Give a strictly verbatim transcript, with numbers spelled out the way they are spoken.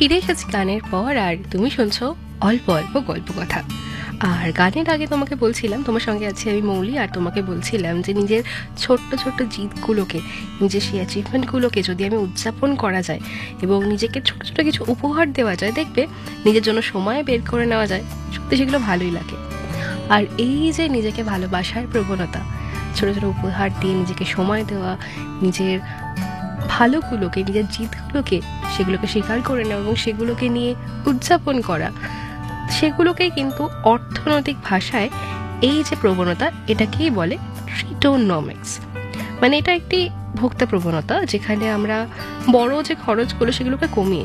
ফিরে এসেছি গানের পর, আর তুমি শুনছো অল্প অল্প গল্প কথা। আর গানের আগে তোমাকে বলছিলাম, তোমার সঙ্গে আছি আমি মৌলি, আর তোমাকে বলছিলাম যে নিজের ছোট্ট ছোট্ট জিতগুলোকে, নিজের সেই অ্যাচিভমেন্টগুলোকে যদি আমি উদযাপন করা যায় এবং নিজেকে ছোট ছোট কিছু উপহার দেওয়া যায়, দেখবে নিজের জন্য সময় বের করে নেওয়া যায়, সত্যি সেগুলো ভালোই লাগে। আর এই যে নিজেকে ভালোবাসার প্রবণতা, ছোট ছোট উপহার দিয়ে নিজেকে সময় দেওয়া, নিজের ভালোগুলোকে, নিজের জিতগুলোকে, সেগুলোকে স্বীকার করে নেওয়া এবং সেগুলোকে নিয়ে উদযাপন করা, সেগুলোকেই কিন্তু অর্থনৈতিক ভাষায় এই যে প্রবণতা, এটাকেই বলে রিটোনমিক্স। মানে এটা একটি ভোক্তা প্রবণতা, যেখানে আমরা বড় যে খরচগুলো সেগুলোকে কমিয়ে